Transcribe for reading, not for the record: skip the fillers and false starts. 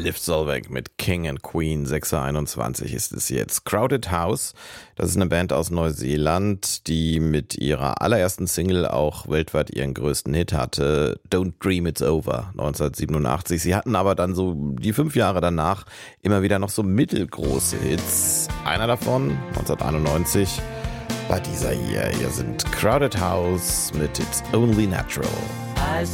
Liv Solveig mit King and Queen, 6:21 ist es jetzt. Crowded House, das ist eine Band aus Neuseeland, die mit ihrer allerersten Single auch weltweit ihren größten Hit hatte, Don't Dream It's Over, 1987. Sie hatten aber dann so die 5 Jahre danach immer wieder noch so mittelgroße Hits. Einer davon, 1991, war dieser hier. Hier sind Crowded House mit It's Only Natural.